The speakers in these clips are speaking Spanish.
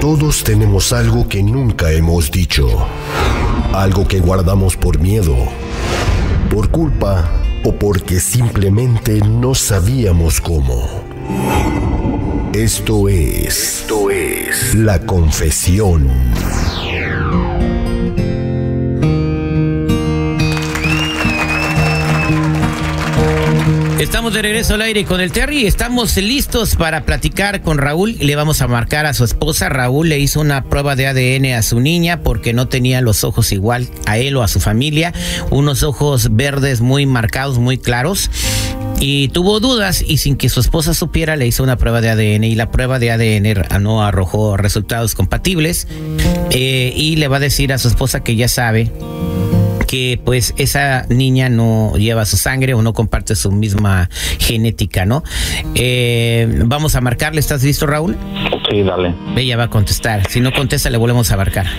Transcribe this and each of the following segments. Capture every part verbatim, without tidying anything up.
Todos tenemos algo que nunca hemos dicho, algo que guardamos por miedo, por culpa o porque simplemente no sabíamos cómo. Esto es, Esto es La Confesión. Estamos de regreso al aire con el Terry. Estamos listos para platicar con Raúl y le vamos a marcar a su esposa. Raúl le hizo una prueba de A D N a su niña porque no tenía los ojos igual a él o a su familia. Unos ojos verdes muy marcados, muy claros. Y tuvo dudas y sin que su esposa supiera le hizo una prueba de A D N y la prueba de A D N no arrojó resultados compatibles. Eh, y le va a decir a su esposa que ya sabe que pues esa niña no lleva su sangre o no comparte su misma genética, ¿no? Eh, vamos a marcarle. ¿Estás listo, Raúl? Sí, dale. Ella va a contestar. Si no contesta, le volvemos a marcar.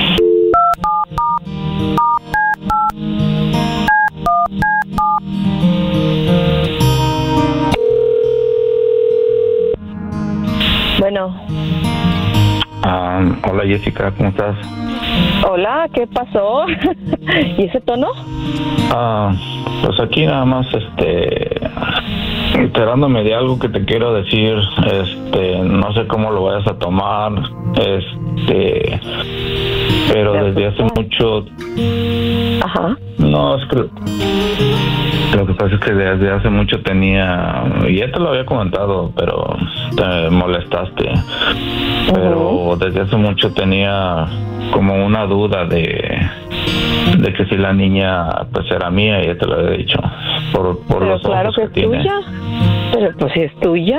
Bueno. Um, hola Jessica, ¿cómo estás? Hola, ¿qué pasó? ¿Y ese tono? Ah, pues aquí nada más, este, enterándome de algo que te quiero decir. Este, no sé cómo lo vayas a tomar, este, pero desde hace mucho. Ajá. No, es que lo que pasa es que desde hace mucho tenía, y ya te lo había comentado, pero te molestaste. Pero uh-huh. desde hace mucho tenía como una duda de de que si la niña pues era mía, ya te lo había dicho, por, por pero los claro ojos que, que es tiene. Tuya. Pero pues si es tuya.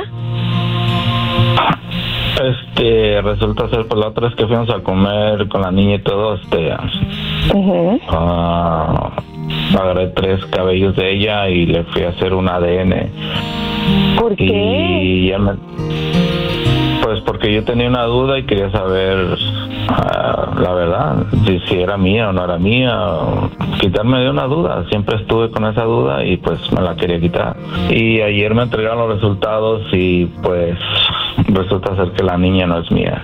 Este, resulta ser, pues la otra vez que fuimos a comer con la niña y todo, este, uh-huh. uh, agarré tres cabellos de ella y le fui a hacer un A D N. ¿Por qué? Y ya me, pues porque yo tenía una duda y quería saber uh, la verdad, si, si era mía o no era mía, o quitarme de una duda. Siempre estuve con esa duda y pues me la quería quitar. Y ayer me entregaron los resultados y pues resulta ser que la niña no es mía.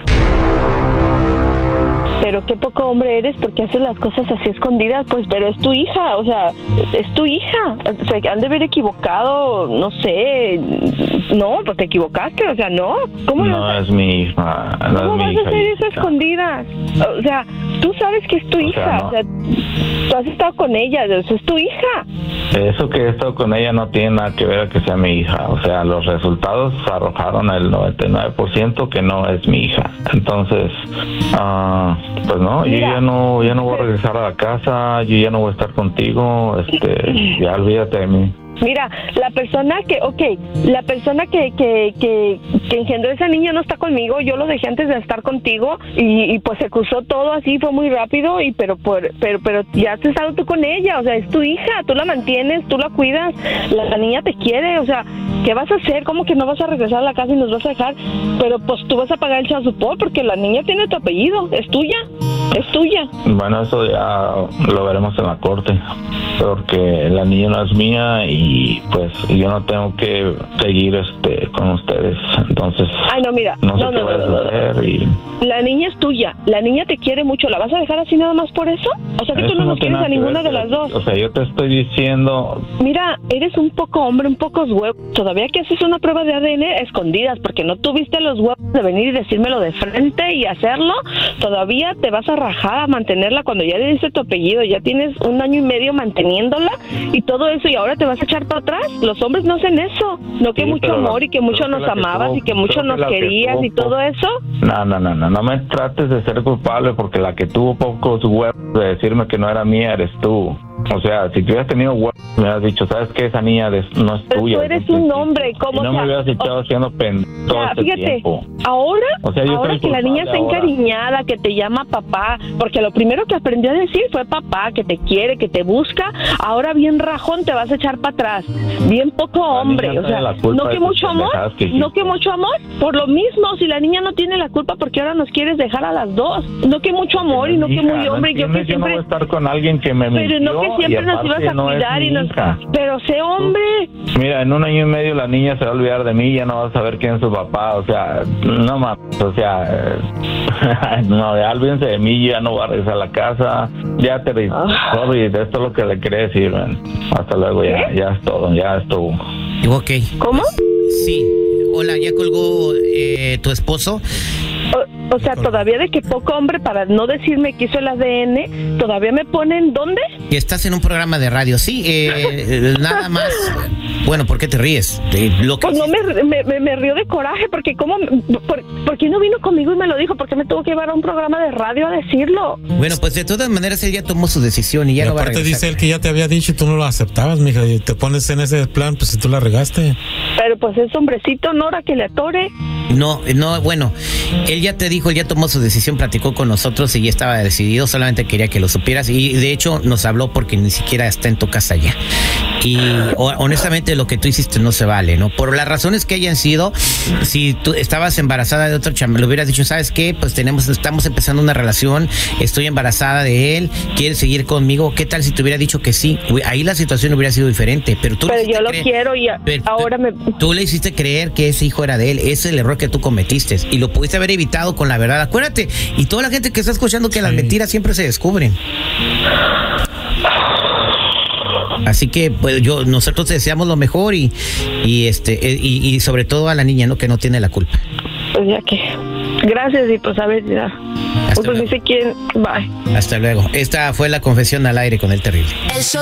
Pero qué poco hombre eres porque haces las cosas así escondidas, pues, pero es tu hija, o sea, es tu hija. O sea, han de haber equivocado, no sé, no, pues te equivocaste, o sea, no. ¿Cómo no vas a... es mi hija? No ¿Cómo es vas mi hija, a hacer eso escondidas? O sea, tú sabes que es tu o hija, sea, no. o sea, tú has estado con ella, eso es tu hija. Eso que he estado con ella no tiene nada que ver a que sea mi hija. O sea, los resultados arrojaron el noventa y nueve por ciento que no es mi hija. Entonces, uh, pues no, Mira, yo ya no, ya no voy a regresar a la casa, yo ya no voy a estar contigo, este, ya olvídate de mí. Mira, la persona que, ok, la persona que, que, que, que engendró esa niña no está conmigo, yo lo dejé antes de estar contigo y, y pues se cruzó todo así, fue muy rápido, y pero por, pero pero ya has estado tú con ella, o sea, es tu hija, tú la mantienes, tú la cuidas, la, la niña te quiere, o sea, ¿qué vas a hacer? ¿Cómo que no vas a regresar a la casa y nos vas a dejar? Pero pues tú vas a pagar el child support porque la niña tiene tu apellido, es tuya, es tuya. Bueno, eso ya lo veremos en la corte, porque la niña no es mía y y pues yo no tengo que seguir este con ustedes, entonces ay no mira no sé no, qué no, voy no, a hacer no, no. Y... la niña es tuya, la niña te quiere mucho, ¿la vas a dejar así nada más por eso? O sea que eso tú no nos quieres a ninguna de las dos. O sea, yo te estoy diciendo, mira, eres un poco hombre, un poco huevos, todavía que haces una prueba de A D N escondidas porque no tuviste los huevos de venir y decírmelo de frente y hacerlo, todavía te vas a rajar a mantenerla cuando ya le diste tu apellido, ya tienes un año y medio manteniéndola y todo eso, y ahora te vas a echar para atrás. Los hombres no hacen eso, no que sí, mucho amor y que mucho nos que amabas tuvo, y que mucho nos que querías que tuvo, y todo eso. No, no, no, no, no me trates de ser culpable porque la que tuvo pocos huevos de decirme que no era mía eres tú. O sea, si tú hubieras tenido huevos, me hubieras dicho, ¿sabes qué? Esa niña de, no es pero tuya. Tú eres un hombre, ¿cómo? Y no sea, me hubieras estado o, haciendo pendejo todo este fíjate, tiempo. Ahora, o sea, yo ahora que la niña está ahora. encariñada, que te llama papá, porque lo primero que aprendió a decir fue papá, que te quiere, que te busca, ahora bien rajón te vas a echar para atrás. Bien poco hombre, o sea, no que mucho amor, que no que mucho amor, por lo mismo, si la niña no tiene la culpa, porque ahora nos quieres dejar a las dos. No que mucho amor y no que muy hombre, no yo que siempre... siempre... Yo no voy a estar con alguien que me mintió. Pero no que siempre nos ibas a no cuidar y nos... hija. Pero sé hombre. Mira, en un año y medio la niña se va a olvidar de mí, ya no va a saber quién es su papá, o sea, no mames, o sea, eh, no, ya olvídense de mí, ya no voy a regresar a la casa, ya te sorry, sorry, esto es lo que le quería decir, man. Hasta luego, ya, ¿Eh? ya es todo, ya estuvo. Ok. ¿Cómo? Sí. Hola, ¿ya colgó eh, tu esposo? O, o sea, todavía de que poco hombre, para no decirme que hizo el A D N, ¿todavía me ponen dónde? Que estás en un programa de radio, sí, eh, nada más. Bueno, ¿por qué te ríes? De lo que Pues no, me, me, me, me río de coraje, porque ¿cómo? Por, ¿Por qué no vino conmigo y me lo dijo? ¿Por qué me tuvo que llevar a un programa de radio a decirlo? Bueno, pues de todas maneras él ya tomó su decisión y ya Y no va a aparte regresar. dice él que ya te había dicho y tú no lo aceptabas, mija, y te pones en ese plan, pues si tú la regaste. Pero pues es hombrecito, Nora, que le atore. No, no, bueno, él ya te dijo, él ya tomó su decisión, platicó con nosotros y ya estaba decidido, solamente quería que lo supieras y de hecho nos habló porque ni siquiera está en tu casa ya. Y o, honestamente lo que tú hiciste no se vale, ¿no? Por las razones que hayan sido, si tú estabas embarazada de otro chamo, le hubieras dicho, ¿sabes qué? Pues tenemos, estamos empezando una relación, estoy embarazada de él, ¿quieres seguir conmigo? ¿Qué tal si te hubiera dicho que sí? Ahí la situación hubiera sido diferente, pero tú... Pero yo lo creer, quiero y a, pero, ahora me... Tú le hiciste creer que ese hijo era de él, ese es el error que tú cometiste y lo pudiste haber evitado con la verdad, acuérdate, y toda la gente que está escuchando que sí. Las mentiras siempre se descubren. Así que pues yo nosotros te deseamos lo mejor y y este y, y sobre todo a la niña, ¿no? Que no tiene la culpa. Pues ya que gracias y pues a ver ya. Pues dice quién. Bye. Hasta luego. Esta fue la confesión al aire con el terrible.